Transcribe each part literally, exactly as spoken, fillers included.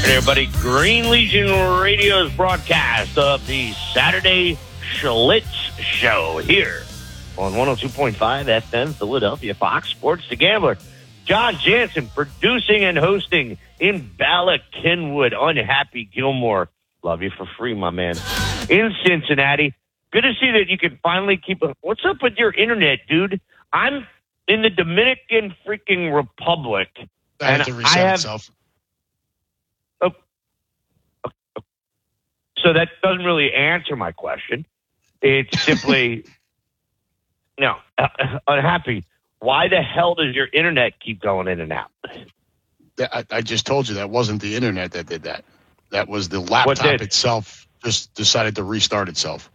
Hey everybody, Green Legion Radio's broadcast of the Saturday Schlitz Show here on one oh two point five F M Philadelphia, Fox Sports The Gambler. John Jansen producing and hosting in Bala Kenwood. Unhappy Gilmore. Love you for free, my man. In Cincinnati. Good to see that you can finally keep a... What's up with your internet, dude? I'm in the Dominican freaking Republic. I had to reset I have, itself. Oh, okay. So that doesn't really answer my question. It's simply, no, uh, unhappy. Why the hell does your internet keep going in and out? Yeah, I, I just told you that wasn't the internet that did that. That was the laptop itself just decided to restart itself.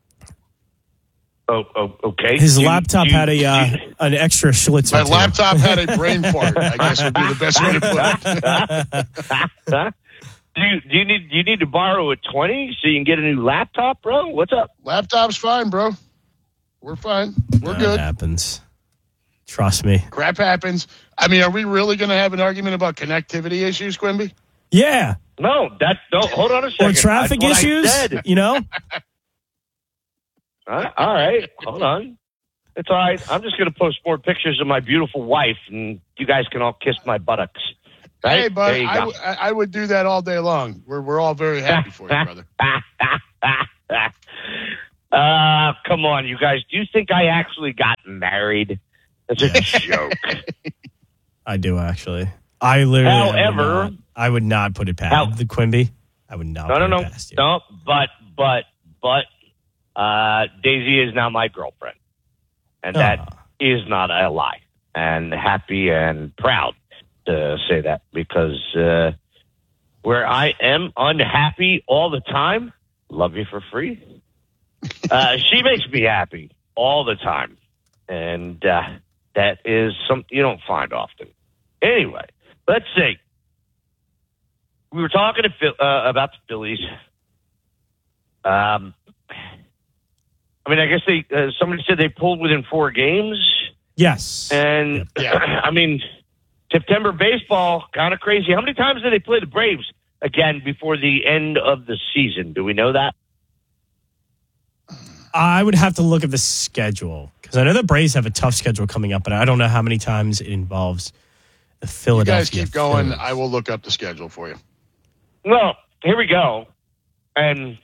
Oh, oh okay. His do, laptop do, had a uh, do, an extra Schlitz. My laptop had a brain fart, I guess would be the best way to put it. do, you, do you need do you need to borrow a twenty so you can get a new laptop, bro? What's up? Laptop's fine, bro. We're fine. We're that good. Happens. Trust me. Crap happens. I mean, are we really going to have an argument about connectivity issues, Quimby? Yeah. No, that no. Hold on a second. Or traffic That's what issues. I said. You know. Uh, all right, hold on. It's all right. I'm just going to post more pictures of my beautiful wife, and you guys can all kiss my buttocks. Right? Hey, bud, There you I, go. w- I would do that all day long. We're we're all very happy for you, brother. uh, come on, you guys. Do you think I actually got married? That's a joke. I do actually. I literally. However, I would not, I would not put it past how, the Quimby. I would not. No, put no, it no, past you. no. But, but, but, uh, Daisy is now my girlfriend, and Oh. that is not a lie. And happy and proud to say that because uh, where I am unhappy all the time, love you for free. Uh, she makes me happy all the time, and uh, that is something you don't find often. Anyway, let's see. We were talking to Phil, uh, about the Phillies. Um, I mean, I guess they uh, somebody said they pulled within four games. Yes. And, Yeah. I mean, September baseball, kind of crazy. How many times did they play the Braves again before the end of the season? Do we know that? I would have to look at the schedule because I know the Braves have a tough schedule coming up, but I don't know how many times it involves the You Philadelphia. guys keep going. Phillies. I will look up the schedule for you. Well, here we go. And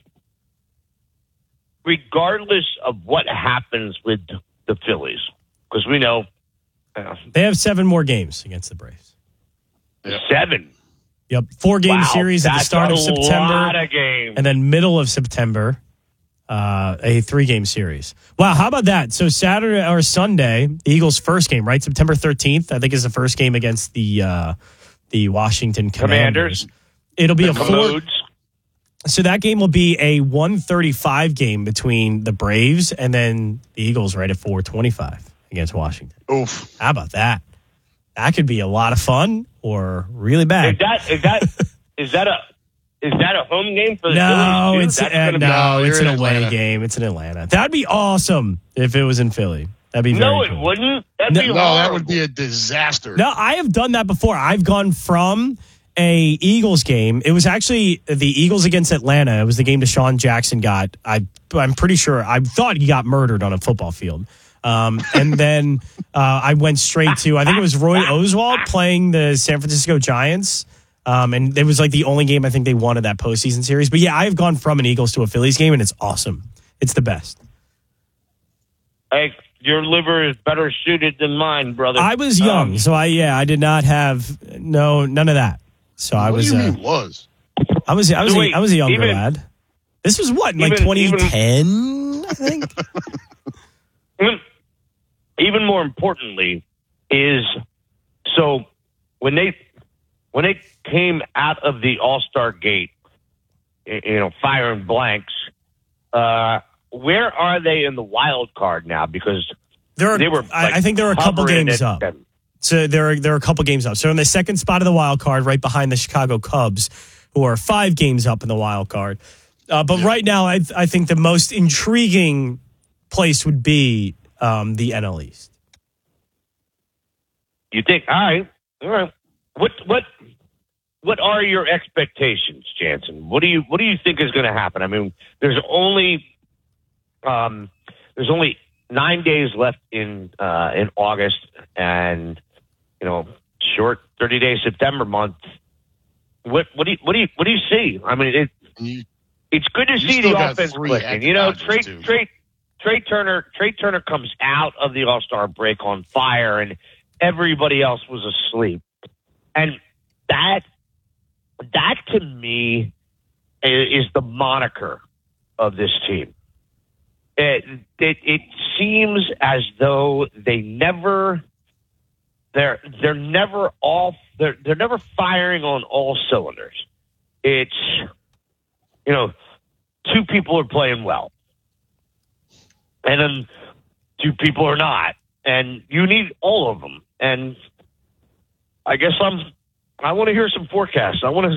regardless of what happens with the Phillies, because we know uh, They have seven more games against the Braves. Yeah. seven. Yep, four game Wow, series at the that's start a of September, lot of games. and then middle of September, uh, a three game series. Wow, how about that? So Saturday or Sunday, the Eagles' first game, right? September thirteenth, I think, is the first game against the uh, the Washington Commanders. Commanders. It'll be The a four. Commodes. So that game will be a one thirty-five game between the Braves and then the Eagles, right at four twenty-five against Washington. Oof. How about that? That could be a lot of fun or really bad. Is that is that is that a is that a home game for the No, Phillies? it's too? That's uh, gonna be- no, No, it's you're an in away Atlanta. game. It's in Atlanta. That'd be awesome if it was in Philly. That'd be very No, it cool. wouldn't. That'd No, be No, horrible. that would be a disaster. No, I have done that before. I've gone from a Eagles game. It was actually the Eagles against Atlanta. It was the game Deshaun Jackson got. I, I'm pretty sure. I thought he got murdered on a football field. Um, and then uh, I went straight to, I think it was Roy Oswalt playing the San Francisco Giants. Um, and it was like the only game I think they won of that postseason series. But yeah, I've gone from an Eagles to a Phillies game, and it's awesome. It's the best. Hey, your liver is better suited than mine, brother. I was Um, young, so I yeah, I did not have no none of that. So I what was do you uh, mean was? I was I was So a, wait, I was a younger even- lad. This was what, like even- twenty even- ten, I think. Even- Even more importantly, is so when they when they came out of the All Star gate, y- you know, firing blanks. Uh, where are they in the wild card now? Because There are, they were. I, like, I think there are a couple hovering games at- up. So there are there are a couple games up. So in the second spot of the wild card, right behind the Chicago Cubs, who are five games up in the wild card. Uh, but yeah. right now, I I think the most intriguing place would be um, the N L East. You think? All right, all right. What what what are your expectations, Jansen? What do you what do you think is going to happen? I mean, there's only um, there's only nine days left in uh, in August, and you know, short thirty day September month. What what do you what do you what do you see? I mean, it, you, it's good to see the offense clicking. You know, Trey Trey Trey Turner Trey Turner comes out of the All-Star break on fire, and everybody else was asleep, and that. That, to me, is the moniker of this team. It, it, it seems as though they never, they're they're never off, they're they're never firing on all cylinders. It's, you know, two people are playing well, and then two people are not, and you need all of them. And I guess I'm. I want to hear some forecasts. I want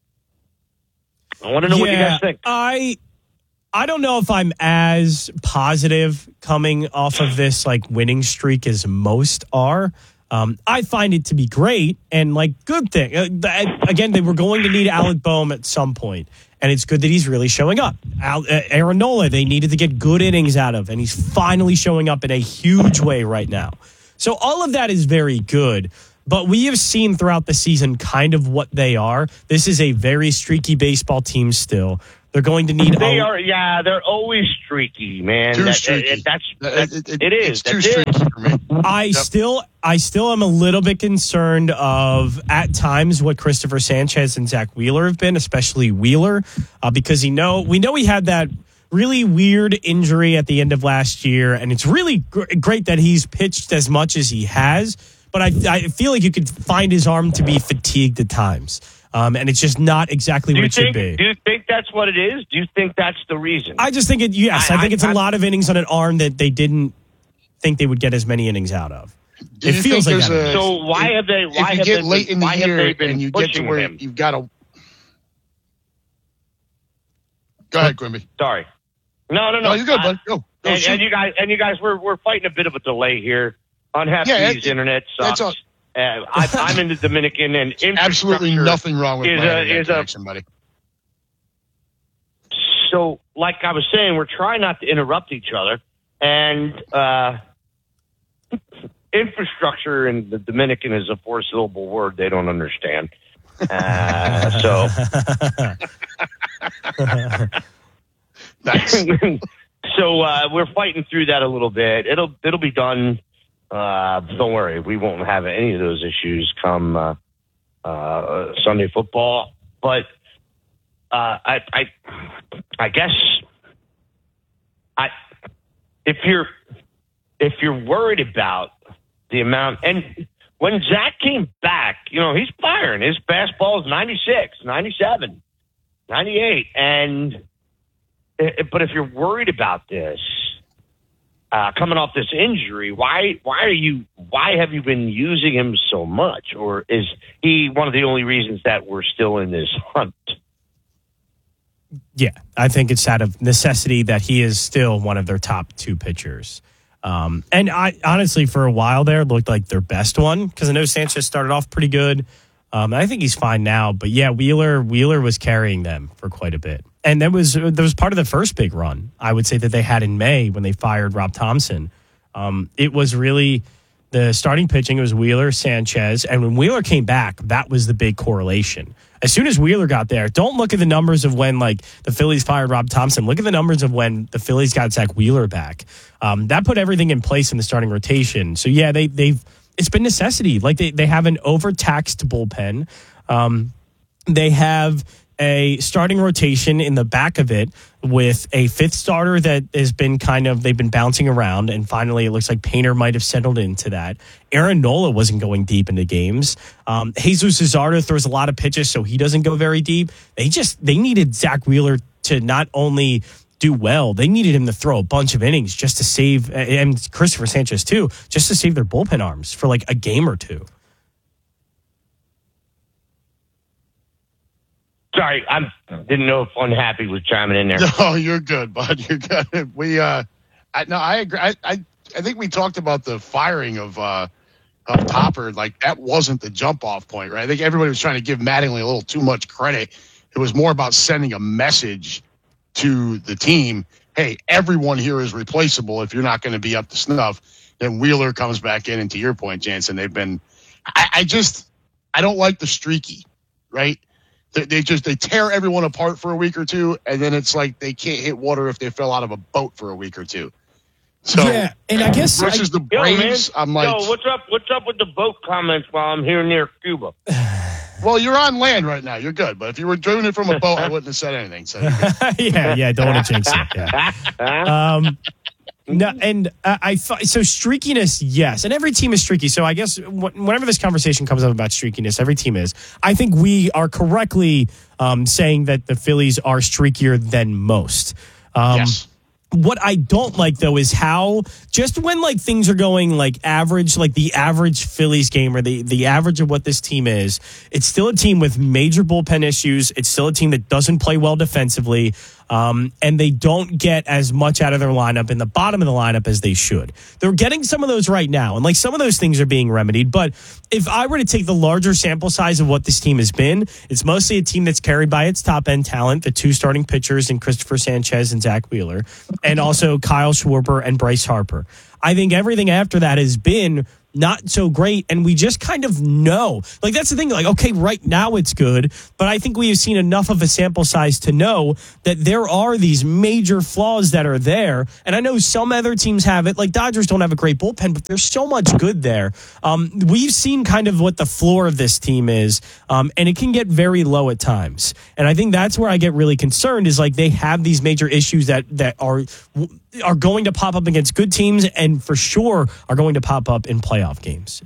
to. I want to know yeah, what you guys think. I, I don't know if I'm as positive coming off of this like winning streak as most are. Um, I find it to be great and like good thing. Uh, again, they were going to need Alec Boehm at some point, and it's good that he's really showing up. Al, uh, Aaron Nola, they needed to get good innings out of, and he's finally showing up in a huge way right now. So all of that is very good. But we have seen throughout the season kind of what they are. This is a very streaky baseball team still. They're going to need... They a, are, yeah, they're always streaky, man. Too that, streaky. It, that's, that's, it, it, it is. It's too that's streaky it. for me. I yep. still I still am a little bit concerned of, at times, what Christopher Sanchez and Zach Wheeler have been, especially Wheeler, uh, because he know we know he had that really weird injury at the end of last year, and it's really gr- great that he's pitched as much as he has. But I, I feel like you could find his arm to be fatigued at times. Um, and it's just not exactly do what it think, should be. Do you think that's what it is? Do you think that's the reason? I just think it, yes, I, I think it's I, a lot of innings on an arm that they didn't think they would get as many innings out of. Do it you feels think like there's that. a, so why if, have they, why if you have get they late been, in the why year have they been and you get to where him? you've got to... Go ahead, Quimby. Sorry. No, no, no. No, you're good, bud. Go. Go and, and you guys, and you guys, we're we're fighting a bit of a delay here. Unhappy's yeah, it, internet sucks. All, uh, I, I'm in the Dominican, and absolutely nothing wrong with is my a, internet is connection, buddy. So, like I was saying, we're trying not to interrupt each other, and uh, infrastructure in the Dominican is a four-syllable word they don't understand. Uh, so, nice. so uh, we're fighting through that a little bit. It'll it'll be done. Uh, don't worry, we won't have any of those issues come uh, uh, Sunday football. But uh, I, I, I guess, I if you're if you're worried about the amount, and when Zach came back, you know, he's firing. His fastball is ninety-six, ninety-seven, ninety-eight, and but if you're worried about this. Uh, coming off this injury, why why are you why have you been using him so much, or is he one of the only reasons that we're still in this hunt? Yeah, I think it's out of necessity that he is still one of their top two pitchers. Um, and I honestly, for a while there, looked like their best one because I know Sanchez started off pretty good. Um, I think he's fine now, but yeah, Wheeler Wheeler was carrying them for quite a bit. And that was that was part of the first big run, I would say, that they had in May when they fired Rob Thompson. Um, it was really the starting pitching. It was Wheeler, Sanchez. And when Wheeler came back, that was the big correlation. As soon as Wheeler got there, don't look at the numbers of when like the Phillies fired Rob Thompson. Look at the numbers of when the Phillies got Zach Wheeler back. Um, that put everything in place in the starting rotation. So, yeah, they, they've it's been necessity. Like they, they have an overtaxed bullpen. Um, they have a starting rotation in the back of it with a fifth starter that has been kind of, they've been bouncing around, and finally it looks like Painter might have settled into that. Aaron Nola wasn't going deep into games. Um, Jesus Luzardo throws a lot of pitches, so he doesn't go very deep. They just, they needed Zach Wheeler to not only do well, they needed him to throw a bunch of innings just to save, and Christopher Sanchez too, just to save their bullpen arms for like a game or two. Sorry, I didn't know if Unhappy was chiming in there. No, you're good, bud. You're good. We, uh, I, no, I agree. I, I, I think we talked about the firing of uh, of Topper, like that wasn't the jump off point, right? I think everybody was trying to give Mattingly a little too much credit. It was more about sending a message to the team. Hey, everyone here is replaceable. If you're not going to be up to snuff, then Wheeler comes back in. And to your point, Jansen, they've been, I, I just, I don't like the streaky, right? They, they just, they tear everyone apart for a week or two. And then it's like they can't hit water if they fell out of a boat for a week or two. So, yeah, and I guess versus I, the Braves, yo, I'm like, yo, what's up? What's up with the boat comments while I'm here near Cuba? well, you're on land right now. You're good. But if you were doing it from a boat, I wouldn't have said anything. So yeah, yeah, don't want to jinx it. Yeah. Um, no, and uh, I thought so. Streakiness, yes, and every team is streaky. So I guess whenever this conversation comes up about streakiness, every team is. I think we are correctly um, saying that the Phillies are streakier than most. Um, yes. What I don't like, though, is how just when like things are going like average, like the average Phillies game or the, the average of what this team is, it's still a team with major bullpen issues. It's still a team that doesn't play well defensively. Um, and they don't get as much out of their lineup in the bottom of the lineup as they should. They're getting some of those right now, and like some of those things are being remedied. But if I were to take the larger sample size of what this team has been, it's mostly a team that's carried by its top end talent, the two starting pitchers in Christopher Sanchez and Zach Wheeler, and also Kyle Schwarber and Bryce Harper. I think everything after that has been not so great, and we just kind of know. Like, that's the thing. Like, okay, right now it's good, but I think we have seen enough of a sample size to know that there are these major flaws that are there, and I know some other teams have it. Like, Dodgers don't have a great bullpen, but there's so much good there. Um, we've seen kind of what the floor of this team is, um, and it can get very low at times, and I think that's where I get really concerned is, like, they have these major issues that, that are are going to pop up against good teams and for sure are going to pop up in playoff games.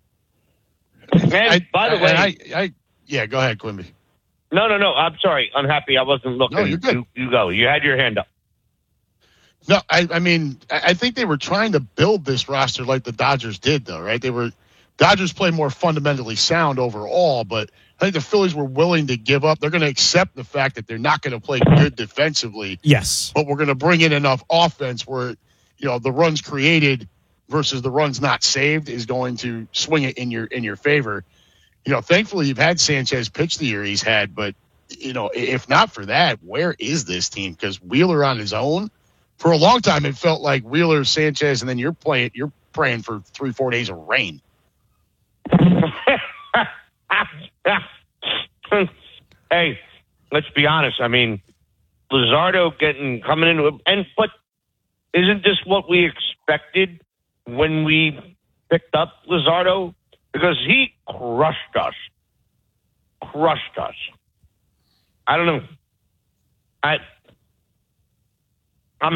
And I, by the I, way, I, I, yeah, go ahead, Quimby. no, no, no. I'm sorry. Unhappy. I wasn't looking. No, you're good. You, you go. You had your hand up. No, I, I mean, I think they were trying to build this roster like the Dodgers did, though, right? They were Dodgers play more fundamentally sound overall, but I think the Phillies were willing to give up. They're going to accept the fact that they're not going to play good defensively. Yes. But we're going to bring in enough offense where, you know, the runs created versus the runs not saved is going to swing it in your in your favor. You know, thankfully you've had Sanchez pitch the year he's had, but, you know, if not for that, where is this team? Because Wheeler on his own, for a long time it felt like Wheeler, Sanchez, and then you're playing you're praying for three, four days of rain. Hey, let's be honest. I mean, Luzardo getting coming into and but isn't this what we expected when we picked up Luzardo? Because he crushed us, crushed us. I don't know. I I'm.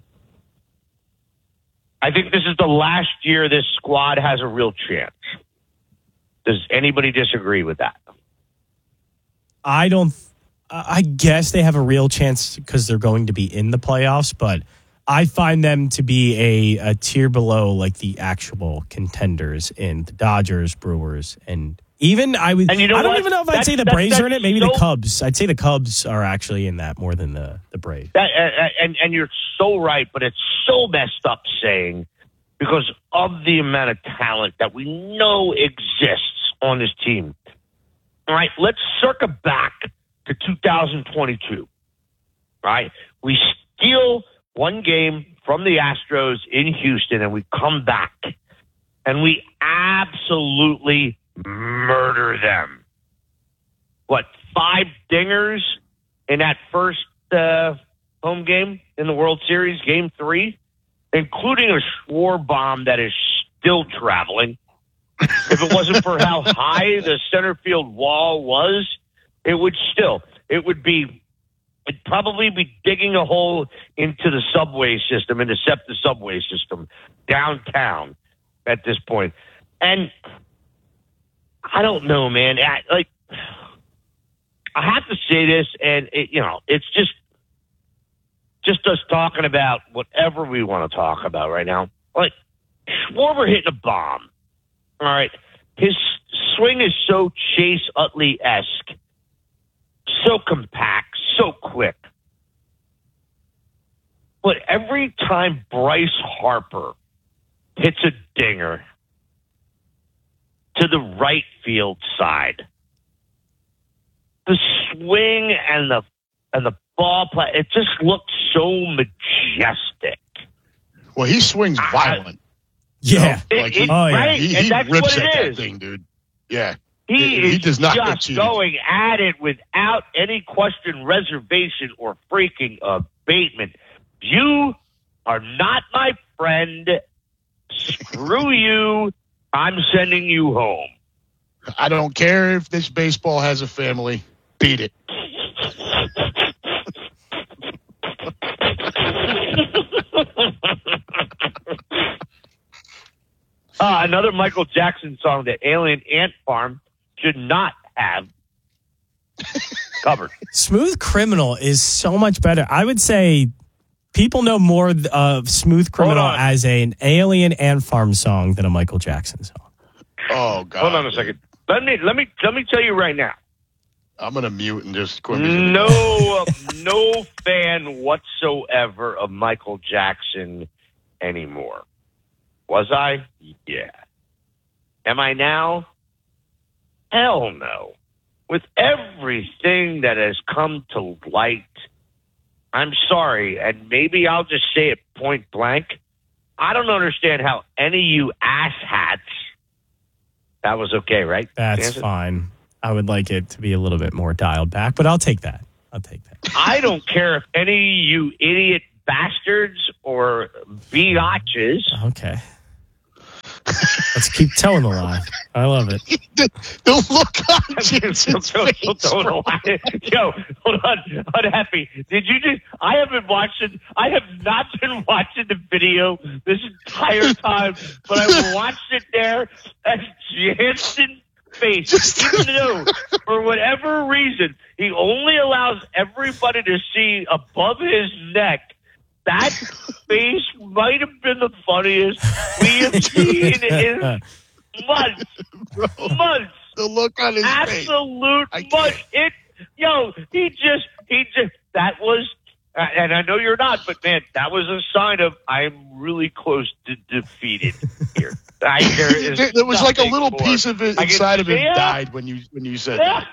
I think this is the last year this squad has a real chance. Does anybody disagree with that? I don't. I guess they have a real chance because they're going to be in the playoffs, but I find them to be a, a tier below like the actual contenders in the Dodgers, Brewers, and even I would. And you know I don't what? even know if I'd That's, say the that's, Braves that's are in it. Maybe so, the Cubs. I'd say the Cubs are actually in that more than the the Braves. That, uh, and and you're so right, but it's so messed up saying because of the amount of talent that we know exists on this team. All right, let's circle back to two thousand twenty-two. All right, we steal one game from the Astros in Houston, and we come back, and we absolutely murder them. What, five dingers in that first uh, home game in the World Series, Game Three, including a Schwarber bomb that is still traveling. If it wasn't for how high the center field wall was, it would still, it would be, it'd probably be digging a hole into the subway system, into SEPTA subway system downtown at this point. And I don't know, man. I, like, I have to say this, and it, you know, it's just, just us talking about whatever we want to talk about right now. Like, Schwarber hitting a bomb. All right. His swing is so Chase Utley-esque, so compact, so quick. But every time Bryce Harper hits a dinger, to the right field side. The swing and the and the ball play, it just looked so majestic. Well, he swings violent. Yeah. You know, like he, it, oh, yeah. right? he, and he that's rips what at it that is. thing, dude. Yeah. He, he, is he does not get just cheated. going at it without any question, reservation, or freaking abatement. You are not my friend. Screw you. I'm sending you home. I don't care if this baseball has a family. Beat it. uh, another Michael Jackson song that Alien Ant Farm should not have covered. Smooth Criminal is so much better. I would say people know more of Smooth Criminal as an Alien Ant Farm song than a Michael Jackson song. Oh, God. Hold on a second. Let me let me let me tell you right now. I'm gonna mute and just quit. No, no fan whatsoever of Michael Jackson anymore. Was I? Yeah. Am I now? Hell no. With everything that has come to light, I'm sorry, and maybe I'll just say it point blank. I don't understand how any of you asshats. That was okay, right? That's Jansen? fine. I would like it to be a little bit more dialed back, but I'll take that. I'll take that. I don't care if any of you idiot bastards or biatches. Okay. Let's keep telling the lie. I love it. the, the look on Jason's face. Yo, hold on. Unhappy. Did you just... I haven't watched it. I have not been watching the video this entire time, but I watched it there as Jansen's face. Just, even though, for whatever reason, he only allows everybody to see above his neck. That face might have been the funniest we have seen in months. Bro, months. the look on his Absolute face. months. It, yo, he just, he just, that was, uh, and I know you're not, but man, that was a sign of I'm really close to defeated here. I, there, is there, there was like a little more. piece of it inside of him died when you when you said that.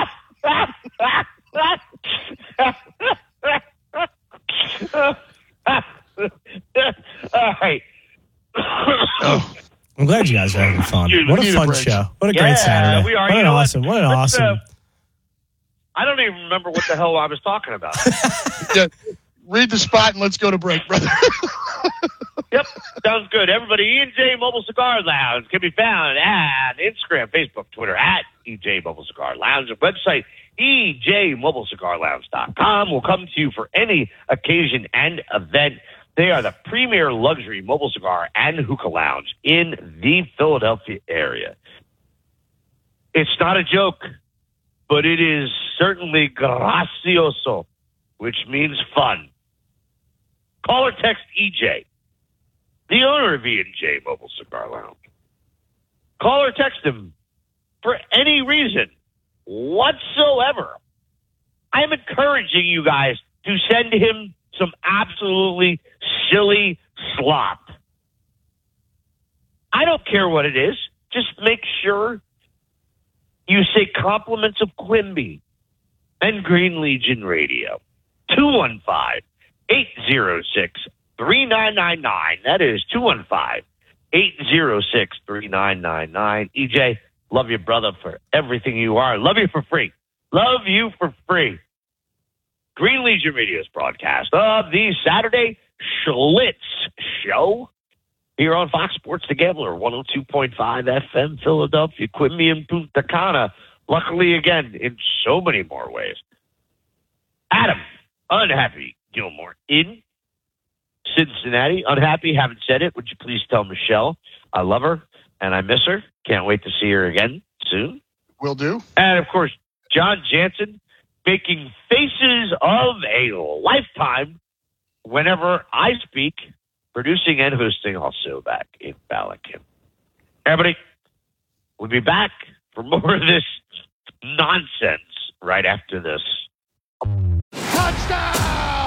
All right. Oh. I'm glad you guys are having fun. Dude, what we a need a fun break. show. What a Yeah, great Saturday. we are. What You an know what? awesome, what an Let's, awesome. uh, I don't even remember what the hell I was talking about. Yeah, read the spot and let's go to break, brother. Yep, sounds good. Everybody, E and J Mobile Cigar Lounge can be found at Instagram, Facebook, Twitter, at E J Mobile Cigar Lounge. The website, E J Mobile Cigar Lounge dot com, will come to you for any occasion and event. They are the premier luxury mobile cigar and hookah lounge in the Philadelphia area. It's not a joke, but it is certainly gracioso, which means fun. Call or text E J, the owner of E and J Mobile Cigar Lounge. Call or text him for any reason whatsoever. I'm encouraging you guys to send him some absolutely silly slop. I don't care what it is. Just make sure you say compliments of Quimby and Green Legion Radio. two one five, eight zero six, three nine nine nine. That is two one five, eight zero six, three nine nine nine. E J, love you, brother, for everything you are. Love you for free. Love you for free. Green Legion Radio's broadcast of the Saturday Schlitz Show here on Fox Sports The Gambler, one oh two point five F M, Philadelphia, Quimby, and Punta Cana. Luckily, again, in so many more ways. Adam, unhappy Gilmore in Cincinnati. Unhappy, haven't said it. Would you please tell Michelle I love her and I miss her. Can't wait to see her again soon. Will do. And, of course, John Jansen, making faces of a lifetime whenever I speak, producing and hosting also back in Balakim. Everybody, we'll be back for more of this nonsense right after this. Touchdown! The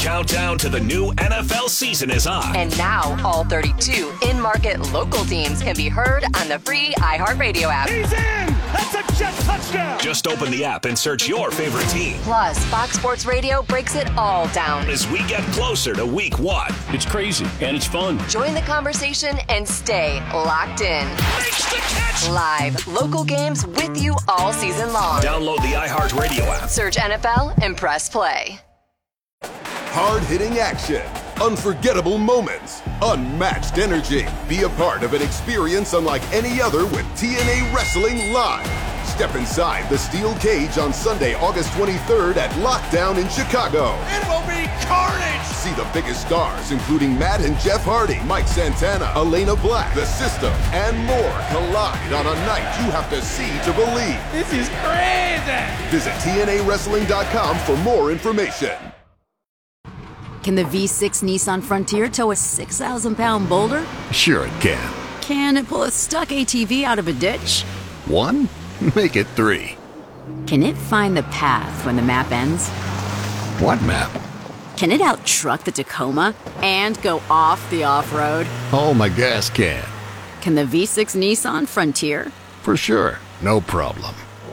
countdown to the new N F L season is on. And now, all thirty-two in-market local teams can be heard on the free iHeartRadio app. He's in! That's a Jet touchdown! Just open the app and search your favorite team. Plus, Fox Sports Radio breaks it all down as we get closer to week one. It's crazy, and it's fun. Join the conversation and stay locked in. Makes the catch! Live, local games with you all season long. Download the iHeartRadio app. Search N F L and press play. Hard-hitting action, unforgettable moments, unmatched energy. Be a part of an experience unlike any other with T N A Wrestling Live. Step inside the steel cage on Sunday, August twenty-third at Lockdown in Chicago. It will be carnage! See the biggest stars, including Matt and Jeff Hardy, Mike Santana, Elena Black, The System, and more collide on a night you have to see to believe. This is crazy! Visit T N A wrestling dot com for more information. Can the V six Nissan Frontier tow a six thousand pound boulder? Sure it can. Can it pull a stuck A T V out of a ditch? One? Make it three. Can it find the path when the map ends? What map? Can it out-truck the Tacoma and go off the off-road? Oh, my gas can. Can the V six Nissan Frontier? For sure. No problem.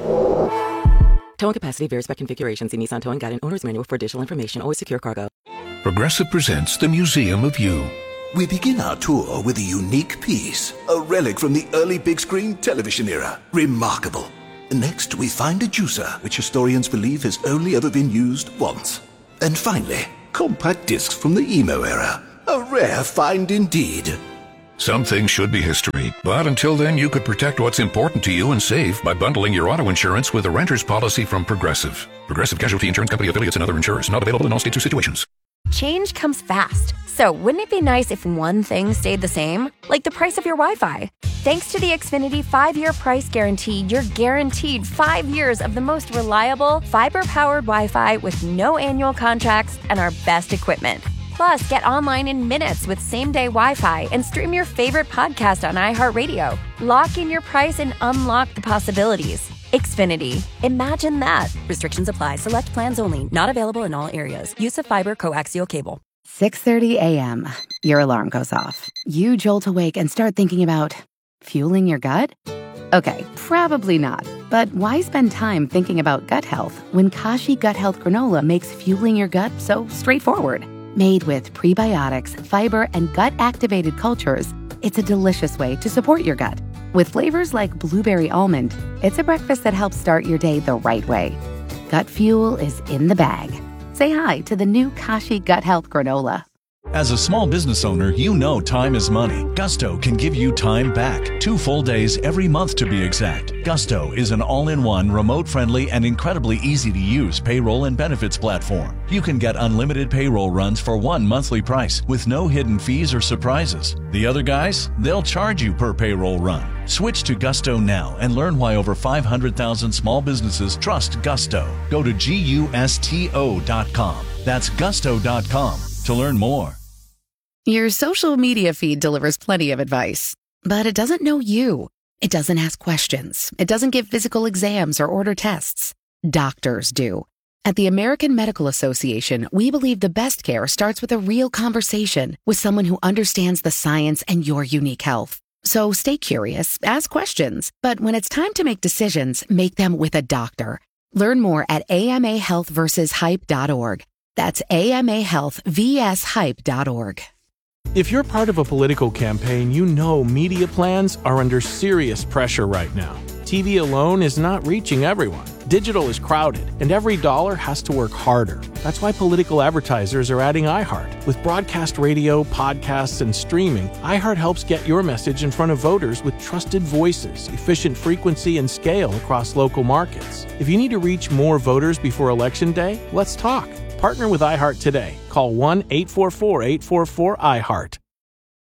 Towing capacity varies by configuration. See Nissan Towing Guide and Owner's Manual for additional information. Always secure cargo. Progressive presents the Museum of You. We begin our tour with a unique piece, a relic from the early big screen television era. Remarkable. Next, we find a juicer, which historians believe has only ever been used once. And finally, compact discs from the emo era. A rare find indeed. Some things should be history, but until then you could protect what's important to you and save by bundling your auto insurance with a renter's policy from Progressive. Progressive Casualty Insurance Company affiliates and other insurers. Not available in all states or situations. Change comes fast. So wouldn't it be nice if one thing stayed the same? Like the price of your Wi-Fi. Thanks to the Xfinity five-year price guarantee, you're guaranteed five years of the most reliable, fiber-powered Wi-Fi with no annual contracts and our best equipment. Plus, get online in minutes with same-day Wi-Fi and stream your favorite podcast on iHeartRadio. Lock in your price and unlock the possibilities. Xfinity. Imagine that. Restrictions apply. Select plans only. Not available in all areas. Use of fiber coaxial cable. six thirty a.m. Your alarm goes off. You jolt awake and start thinking about fueling your gut? Okay, probably not. But why spend time thinking about gut health when Kashi Gut Health Granola makes fueling your gut so straightforward? Made with prebiotics, fiber, and gut-activated cultures, it's a delicious way to support your gut. With flavors like blueberry almond, it's a breakfast that helps start your day the right way. Gut fuel is in the bag. Say hi to the new Kashi Gut Health Granola. As a small business owner, you know time is money. Gusto can give you time back. Two full days every month to be exact. Gusto is an all-in-one, remote-friendly, and incredibly easy-to-use payroll and benefits platform. You can get unlimited payroll runs for one monthly price with no hidden fees or surprises. The other guys, they'll charge you per payroll run. Switch to Gusto now and learn why over five hundred thousand small businesses trust Gusto. Go to gusto dot com. That's gusto dot com to learn more. Your social media feed delivers plenty of advice, but it doesn't know you. It doesn't ask questions. It doesn't give physical exams or order tests. Doctors do. At the American Medical Association, we believe the best care starts with a real conversation with someone who understands the science and your unique health. So stay curious, ask questions, but when it's time to make decisions, make them with a doctor. Learn more at A M A health versus hype dot org. That's A M A health versus hype dot org. If you're part of a political campaign, you know media plans are under serious pressure right now. T V alone is not reaching everyone. Digital is crowded, and every dollar has to work harder. That's why political advertisers are adding iHeart. With broadcast radio, podcasts, and streaming, iHeart helps get your message in front of voters with trusted voices, efficient frequency, and scale across local markets. If you need to reach more voters before Election Day, let's talk. Partner with iHeart today. Call one eight four four, eight four four, I HEART.